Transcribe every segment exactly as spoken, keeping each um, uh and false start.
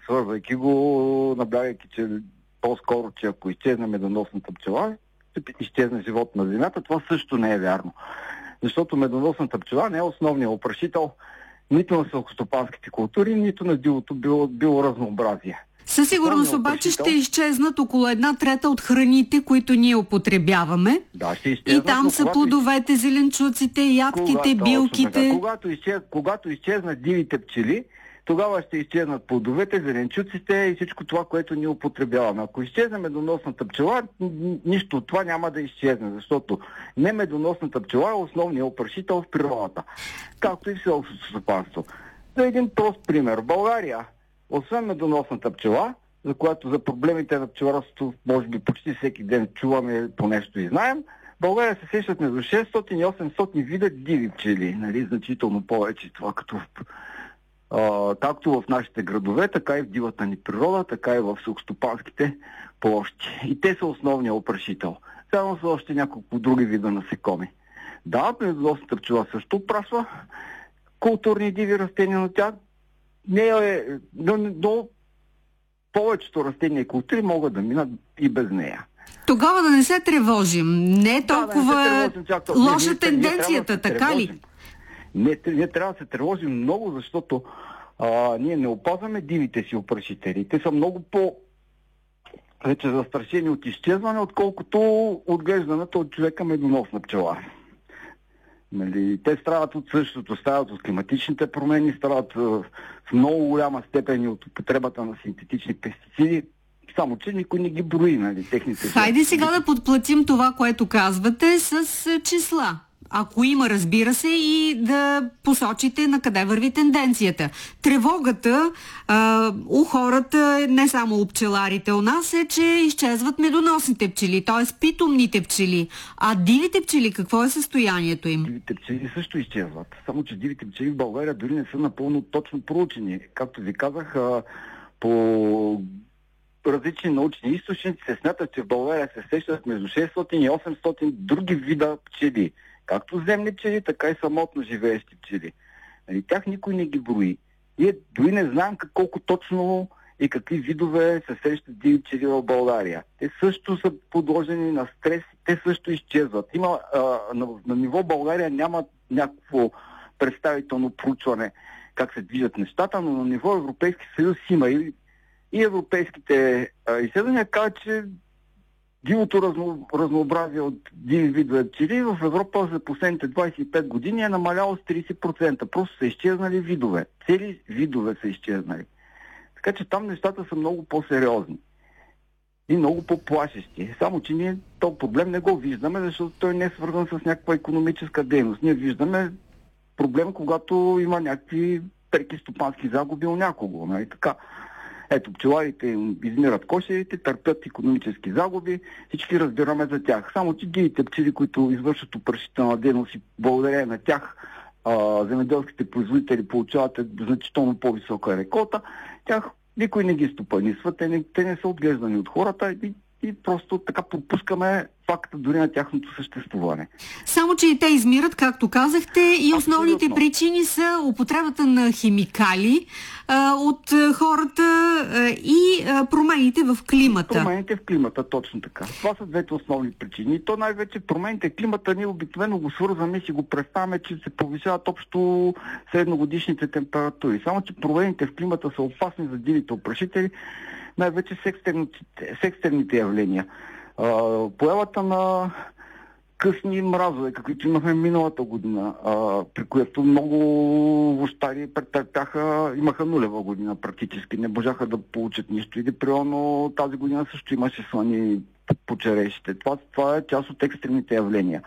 свързвайки го, наблягайки, че по-скоро, че ако изчезне медоносната пчела, ще изчезне живот на земята. Това също не е вярно. Защото медоносната пчела не е основният опрашител нито на селскостопанските култури, нито на дивото биоразнообразие. Със сигурност обаче ще изчезнат около една трета от храните, които ние употребяваме. Да, ще изчезнат, и там са плодовете, из... зеленчуците, ядките, когато, билките. Да. Когато, изчез... Когато изчезнат дивите пчели, тогава ще изчезнат плодовете, зеленчуците и всичко това, което ние употребяваме. Ако изчезне медоносната пчела, нищо от това няма да изчезне, защото не медоносната пчела е основният опрашител в природата, както и в селското стопанство. За един прост пример. В България, освен медоносната пчела, за която за проблемите на пчеларството може би почти всеки ден чуваме по нещо и знаем, в България се сещат между шестстотин и осемстотин вида диви пчели. Нали? Значително повече това, като а, както в нашите градове, така и в дивата ни природа, така и в селскостопанските площи. И те са основния опрашител. Само са още няколко други вида насекоми. Да, медоносната пчела също опрашва културни диви растения, но тя не е, но, но повечето растения и култури могат да минат и без нея. Тогава да не се тревожим. Не е толкова да, да тревожим, лоша не, тенденцията, не, не така ли? Не, не трябва да се тревожим много, защото а, ние не опазваме дивите си опрашители. Те са много по вече застрашени от изчезване, отколкото отглежданата от човека медоносна пчела. Нали, те страдат от същото, страдат от климатичните промени, страдат в много голяма степен от употребата на синтетични пестициди, само че никой не ги брои, нали, техните... Хайде сега да подплатим това, което казвате с числа. Ако има, разбира се, и да посочите на къде върви тенденцията. Тревогата а, у хората, не само у пчеларите у нас, е, че изчезват медоносните пчели, т.е. питомните пчели. А дивите пчели, какво е състоянието им? Дивите пчели също изчезват. Само че дивите пчели в България дори не са напълно точно проучени. Както ви казах, а, по различни научни източници се смятат, че в България се сещат между шестстотин и осемстотин други вида пчели. Както земни пчели, така и самотно живеещи пчели. Нали, тях никой не ги брои. Ние дори не знаем колко точно и какви видове се срещат диви пчели в България. Те също са подложени на стрес, те също изчезват. Има, а, на, на ниво България няма някакво представително проучване как се движат нещата, но на ниво Европейски съюз има. И, и европейските а, изследвания казват, че дивото разно, разнообразие от диви видове пчели в Европа за последните двадесет и пет години е намаляло с тридесет процента. Просто са изчезнали видове. Цели видове са изчезнали. Така че там нещата са много по-сериозни и много по-плашещи. Само че ние този проблем не го виждаме, защото той не е свързан с някаква икономическа дейност. Ние виждаме проблем, когато има някакви преки стопански загуби у някого. Нали? Така. Ето, пчеларите измират кошерите, търпят икономически загуби, всички разбираме за тях. Само че дивите пчели, които извършват опрашителна дейност и благодарение на тях а, земеделските производители получават значително по-висока реколта, тях никой не ги стопанисва, те не, те не са отглеждани от хората и, и просто така пропускаме факта дори на тяхното съществуване. Само, че и те измират, както казахте, и основните Абсолютно. Причини са употребата на химикали а, от хората а, и а, промените в климата. Промените в климата, точно така. Това са двете основни причини. И то най-вече промените в климата ние обикновено го свързваме и си го представяме, че се повишават общо средногодишните температури. Само, че промените в климата са опасни за дивите опрашители, най-вече с екстерните, с екстерните явления. Uh, появата на късни мразове, каквито имахме миналата година, uh, при което много вощари претърпяха, имаха нулева година практически, не можаха да получат нищо. Или примерно тази година също имаше слани по черешите. Това, това е част от екстремните явления.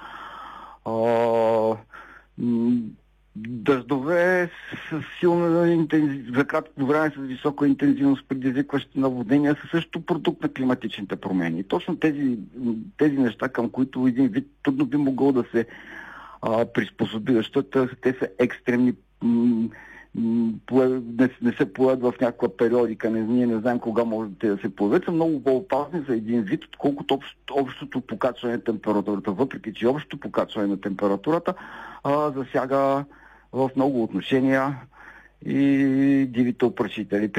Uh, м- Дъждове с силна интензивност, за кратко време с висока интензивност, предизвикващи наводнения, са също продукт на климатичните промени. Точно тези, тези неща, към които един вид трудно би могъл да се а, приспособи, защото те са екстремни, м- м- не, не се появят в някаква периодика, не, ние не знаем кога може да се появят, са много по-опасни за един вид, отколкото общото, общото покачване на температурата. Въпреки че общото покачване на температурата а, засяга в много отношения и дивите опрашители.